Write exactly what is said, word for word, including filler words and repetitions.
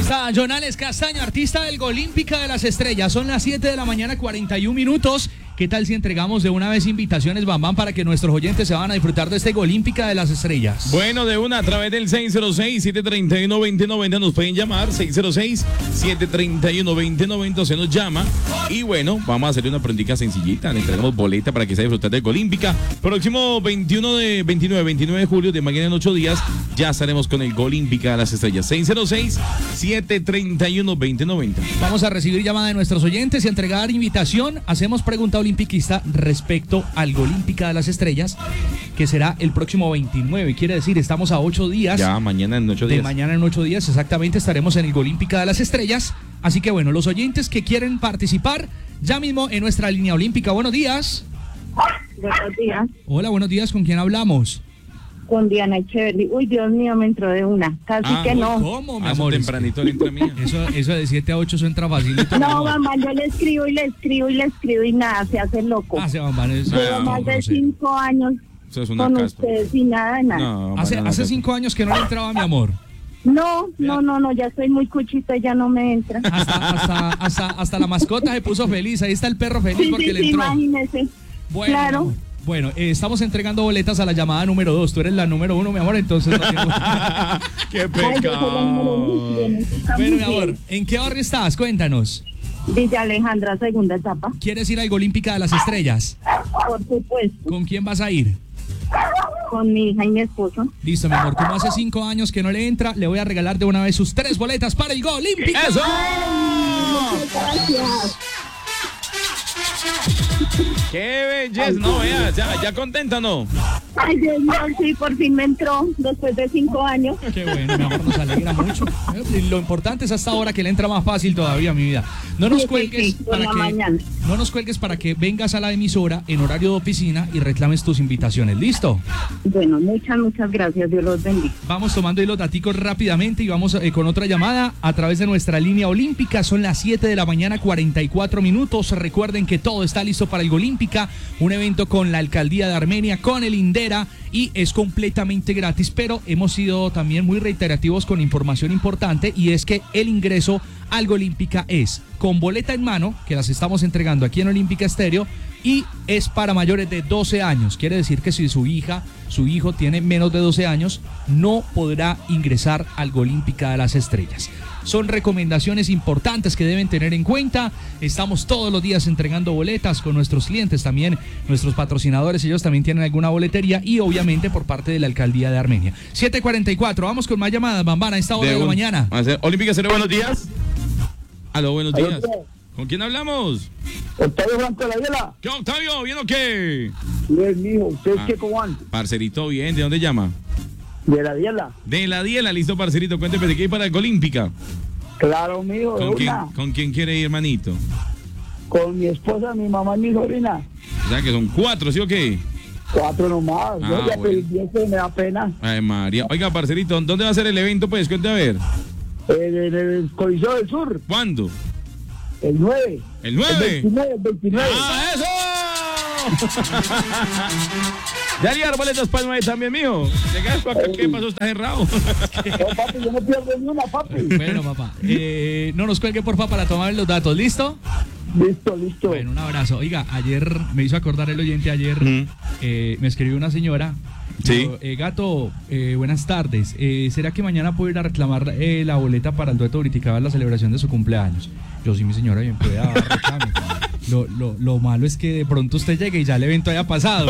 está Jonales Castaño, artista del Golímpica de las Estrellas. Son las siete de la mañana, cuarenta y un minutos. ¿Qué tal si entregamos de una vez invitaciones, Bam Bam, para que nuestros oyentes se van a disfrutar de este Golímpica de las Estrellas? Bueno, de una, a través del seis cero seis, siete tres uno, dos cero nueve cero nos pueden llamar, seis cero seis, siete tres uno, dos cero nueve cero se nos llama. Y bueno, vamos a hacer una preguntita sencillita, le entregamos boleta para que se disfruten del Golímpica. Próximo veintiuno de, veintinueve, veintinueve de julio, de mañana en ocho días, ya estaremos con el Golímpica de las Estrellas. seis cero seis, siete tres uno, dos cero nueve cero. Vamos a recibir llamada de nuestros oyentes y entregar invitación. Hacemos pregunta olimpiquista respecto al Golímpica de las Estrellas, que será el próximo veintinueve. Quiere decir, estamos a ocho días. Ya, mañana en ocho días. De mañana en ocho días, exactamente, estaremos en el Golímpica de las Estrellas. Así que bueno, los oyentes que quieren participar, ya mismo en nuestra línea olímpica. Buenos días. Buenos días. Hola, buenos días. ¿Con quién hablamos? Con Diana Echeverry. Uy, Dios mío, me entró de una. Casi Ah, que no. ¿Cómo, mi Ah, amor? tempranito le entra mía. Eso, eso de siete a ocho, eso entra facilito. No, mamá, yo le escribo y le escribo y le escribo y nada, se hace loco. Ah, se van, van, eso- Llevo Ah, más de grosero. cinco años Eso es una con caspa. ustedes y nada de nada. No, Hace, banana hace caspa. cinco años que no le entraba, mi amor. No, no, no, no, ya estoy muy cuchita y ya no me entra. Hasta, hasta, hasta, hasta la mascota se puso feliz. Ahí está el perro feliz Sí, porque sí, le sí, entró. imagínese. Bueno, Claro. mi amor. Bueno, eh, estamos entregando boletas a la llamada número dos. Tú eres la número uno, mi amor, entonces no tengo... ¡Qué Ay, yo soy la número uno, pecado! bien, está Bueno, muy mi amor, bien. ¿en qué barrio estás? Cuéntanos. Villa Alejandra, segunda etapa. ¿Quieres ir al Golímpica de las Estrellas? Por supuesto, ¿Con quién vas a ir? con mi hija y mi esposo. Listo, mi amor. Como hace cinco años que no le entra, le voy a regalar de una vez sus tres boletas para el Golímpica. ¡Eso! Gracias. ¡Qué belleza! No, vea, ya, ya contenta, ¿no? Ay, Dios mío, sí, por fin me entró después de cinco años. Qué bueno, mi amor, nos alegra mucho. Eh, Lo importante es hasta ahora que le entra más fácil todavía, mi vida. No nos Sí, sí, cuelgues sí, por para la que mañana. no nos cuelgues para que vengas a la emisora en horario de oficina y reclames tus invitaciones. ¿Listo? Bueno, muchas, muchas gracias. Dios los bendiga. Vamos tomando ahí los daticos rápidamente y vamos eh, con otra llamada a través de nuestra línea olímpica. Son las siete de la mañana, cuarenta y cuatro minutos. Recuerden que todo está listo para el Golímpica, un evento con la Alcaldía de Armenia, con el INDERA, y es completamente gratis, pero hemos sido también muy reiterativos con información importante, y es que el ingreso al Golímpica es con boleta en mano, que las estamos entregando aquí en Olímpica Estéreo, y es para mayores de doce años. Quiere decir que si su hija, su hijo tiene menos de doce años, no podrá ingresar al Golímpica de las Estrellas. Son recomendaciones importantes que deben tener en cuenta. Estamos todos los días entregando boletas con nuestros clientes, también nuestros patrocinadores, ellos también tienen alguna boletería, y obviamente por parte de la Alcaldía de Armenia. siete cuarenta y cuatro, vamos con más llamadas, Bambana, a esta hora de, de la un- mañana. a hacer- Olímpica Cero, buenos días. Aló, buenos Aló, días. ¿qué? ¿Con quién hablamos? Octavio Franco de la Vela. ¿Qué, Octavio? ¿Bien o qué? Bien, mijo. ¿Ustedes Ah. qué cómo van? Parcerito, bien. ¿De dónde llama? De la Viela. De la Diela, listo, parcerito. Cuénteme de qué hay para el Golímpica. Claro, mijo. De ¿Con quién, una. ¿Con quién quiere ir, hermanito? Con mi esposa, mi mamá y mi sobrina. O sea que son cuatro, ¿sí o qué? Cuatro nomás. Ah, Yo ya bueno. pedí diez, me da pena. Ay, María. Oiga, parcerito, ¿dónde va a ser el evento? Pues, cuéntame a ver. En el, el Coliseo del Sur. ¿Cuándo? El nueve. ¿El nueve? El veintinueve, el veintinueve. ¡Ah, eso! Ya ligar boletas para el nueve también, mijo. Llegas acá, ¿qué pasó? Está cerrado. No, papi, yo no pierdo ni una, papi. Bueno, papá, eh, no nos cuelgue, porfa, para tomar los datos. ¿Listo? Listo, listo. Bueno, un abrazo. Oiga, ayer me hizo acordar el oyente, ayer Ujú. eh, me escribió una señora. Sí. Dijo, eh, gato, eh, buenas tardes. Eh, ¿Será que mañana puedo ir a reclamar eh, la boleta para el dueto Briticaba, la celebración de su cumpleaños? Yo sí, mi señora, bien puede dar reclamo. Lo, lo, lo malo es que de pronto usted llegue y ya el evento haya pasado.